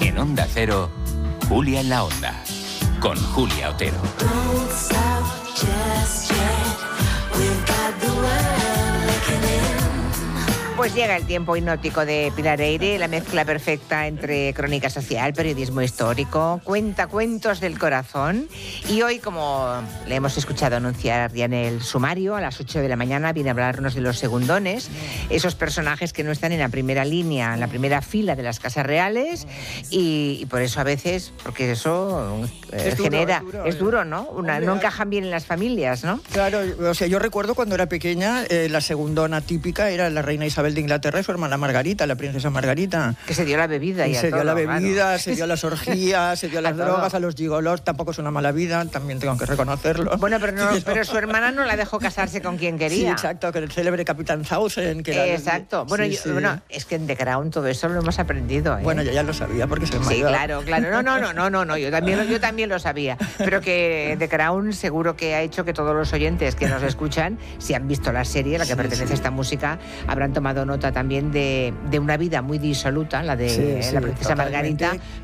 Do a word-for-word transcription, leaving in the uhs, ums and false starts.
En Onda Cero, Julia en la Onda, con Julia Otero. Pues llega el tiempo hipnótico de Pilar Eyre, la mezcla perfecta entre crónica social, periodismo histórico, cuentacuentos del corazón. Y hoy, como le hemos escuchado anunciar ya en el sumario, a las ocho de la mañana viene a hablarnos de los segundones, esos personajes que no están en la primera línea, en la primera fila de las casas reales, y, y por eso a veces, porque eso eh, es duro, genera, es duro, es duro, ¿no? Una, Hombre, no encajan bien en las familias, ¿no? Claro, o sea, yo recuerdo cuando era pequeña, eh, la segundona típica era la reina Isabel de Inglaterra y su hermana Margarita, la princesa Margarita. Que se dio la bebida y, y a se dio todo, la bebida, claro. se dio las orgías, se dio las A todo. drogas, a los gigolos, tampoco es una mala vida, también tengo que reconocerlo. Bueno, pero, no, pero su hermana no la dejó casarse con quien quería. Sí, exacto, con el célebre Capitán Sausen. Que era eh, exacto. Bueno, sí, yo, sí. bueno, es que en The Crown todo eso lo hemos aprendido, ¿eh? Bueno, yo ya lo sabía porque soy Sí, mayor. claro, claro. No, no, no, no, no, no. Yo también, lo- yo también lo sabía. Pero que The Crown seguro que ha hecho que todos los oyentes que nos escuchan, si han visto la serie a la que Sí, pertenece sí. esta música, habrán tomado nota también de, de una vida muy disoluta, la de Sí, sí, la princesa totalmente. Margarita,